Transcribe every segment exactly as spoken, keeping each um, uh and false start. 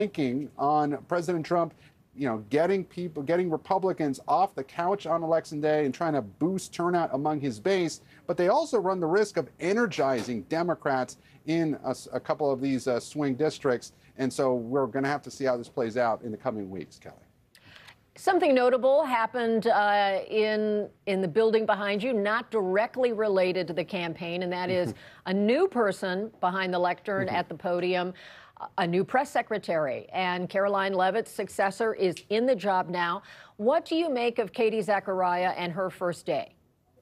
thinking on President Trump, you know, getting people, getting Republicans off the couch on election day and trying to boost turnout among his base. But they also run the risk of energizing Democrats in a, a couple of these uh, swing districts. And so we're going to have to see how this plays out in the coming weeks, Kelly. Something notable happened uh, in in the building behind you, not directly related to the campaign, and that is a new person behind the lectern at the podium, a new press secretary, and Karoline Leavitt's successor is in the job now. What do you make of Katie Zachariah and her first day?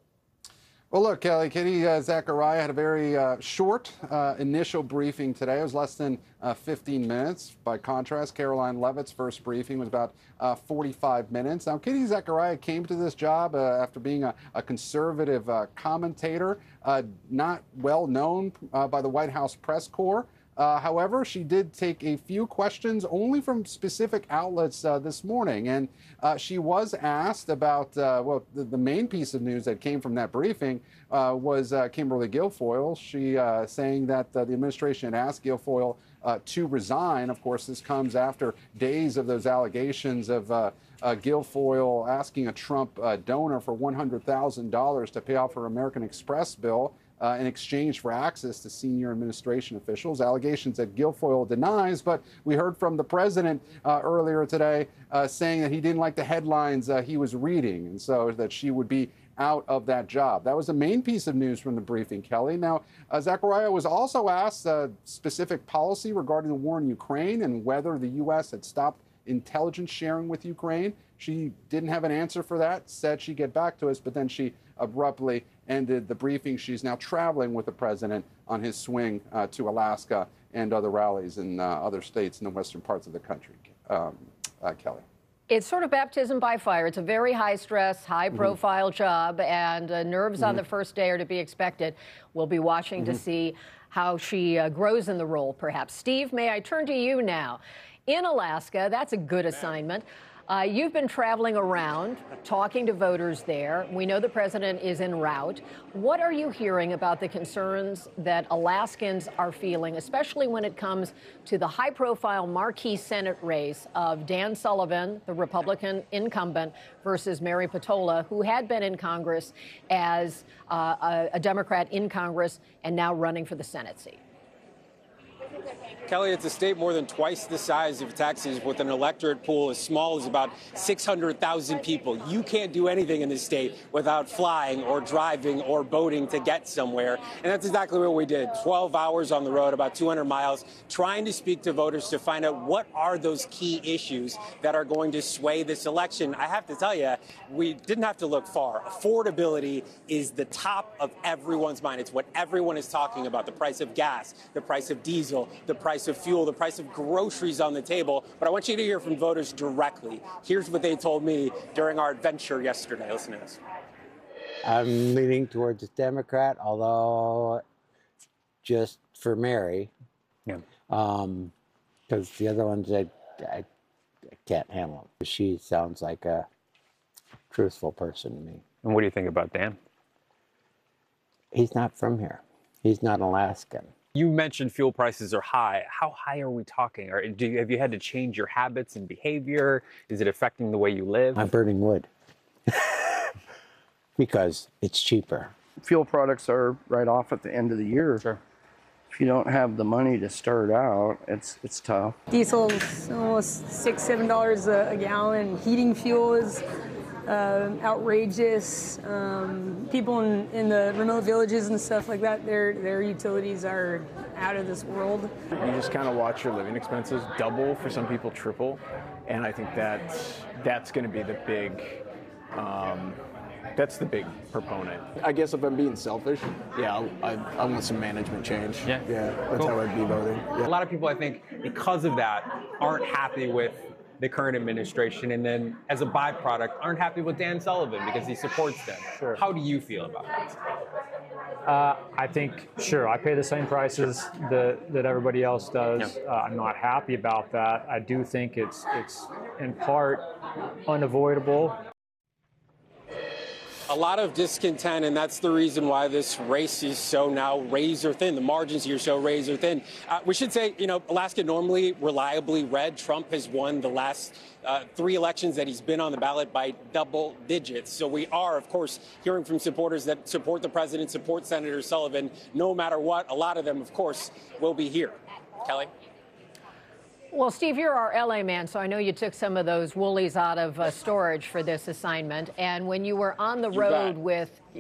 Well, look, Kelly, Katie uh, Zachariah had a very uh, short uh, initial briefing today. It was less than uh, fifteen minutes. By contrast, Karoline Leavitt's first briefing was about uh, forty-five minutes. Now, Katie Zachariah came to this job uh, after being a, a conservative uh, commentator, uh, not well known uh, by the White House press corps. Uh, however, she did take a few questions only from specific outlets uh, this morning. And uh, she was asked about, uh, well, the, the main piece of news that came from that briefing uh, was uh, Kimberly Guilfoyle. She uh, saying that uh, the administration had asked Guilfoyle uh, to resign. Of course, this comes after days of those allegations of uh, uh, Guilfoyle asking a Trump uh, donor for one hundred thousand dollars to pay off her American Express bill. Uh, in exchange for access to senior administration officials, allegations that Guilfoyle denies. But we heard from the president uh, earlier today uh, saying that he didn't like the headlines uh, he was reading, and so that she would be out of that job. That was the main piece of news from the briefing, Kelly. Now, uh, Zachariah was also asked uh, specific policy regarding the war in Ukraine and whether the U S had stopped intelligence sharing with Ukraine. She didn't have an answer for that, said she'd get back to us, but then she abruptly ended the briefing. She's now traveling with the president on his swing uh, to Alaska and other rallies in uh, other states in the western parts of the country. Um, uh, Kelly. It's sort of baptism by fire. It's a very high-stress, high-profile mm-hmm. job, and uh, nerves mm-hmm. on the first day are to be expected. We'll be watching mm-hmm. to see how she uh, grows in the role, perhaps. Steve, may I turn to you now? In Alaska, that's a good assignment. Uh, you've been traveling around, talking to voters there. We know the president is en route. What are you hearing about the concerns that Alaskans are feeling, especially when it comes to the high-profile marquee Senate race of Dan Sullivan, the Republican incumbent, versus Mary Peltola, who had been in Congress as uh, a, a Democrat in Congress and now running for the Senate seat? Kelly, it's a state more than twice the size of Texas with an electorate pool as small as about six hundred thousand people. You can't do anything in this state without flying or driving or boating to get somewhere. And that's exactly what we did. twelve hours on the road, about two hundred miles, trying to speak to voters to find out what are those key issues that are going to sway this election. I have to tell you, we didn't have to look far. Affordability is the top of everyone's mind. It's what everyone is talking about. The price of gas, the price of diesel, the price of fuel, the price of groceries on the table. But I want you to hear from voters directly. Here's what they told me during our adventure yesterday. Listen to this. I'm leaning towards the Democrat, although just for Mary. Yeah. Um, because the other ones, I, I, I can't handle them. She sounds like a truthful person to me. And what do you think about Dan? He's not from here. He's not Alaskan. You mentioned fuel prices are high. How high are we talking? Or do you, have you had to change your habits and behavior? Is it affecting the way you live? I'm burning wood because it's cheaper. Fuel products are right off at the end of the year. Sure. If you don't have the money to start out, it's it's tough. Diesel's almost six, seven dollars a gallon. Heating fuel is Uh, outrageous. Um, people in, in the remote villages and stuff like that, their their utilities are out of this world. You just kind of watch your living expenses double, for some people triple, and I think that that's going to be the big, um, that's the big proponent. I guess if I'm being selfish, yeah, I, I want some management change. Yeah, yeah, that's cool. how I'd be voting. Yeah. A lot of people, I think, because of that, aren't happy with the current administration, and then as a byproduct aren't happy with Dan Sullivan because he supports them. Sure. How do you feel about that? Uh, I think, sure, I pay the same prices that, that everybody else does. Yep. Uh, I'm not happy about that. I do think it's it's in part unavoidable. A lot of discontent, and that's the reason why this race is so now razor thin. The margins here show razor thin. Uh, we should say, you know, Alaska normally reliably red. Trump has won the last uh, three elections that he's been on the ballot by double digits. So we are, of course, hearing from supporters that support the president, support Senator Sullivan, no matter what. A lot of them, of course, will be here. Kelly? Well, Steve, you're our L A man, so I know you took some of those woolies out of uh, storage for this assignment. And when you were on the You road bet. with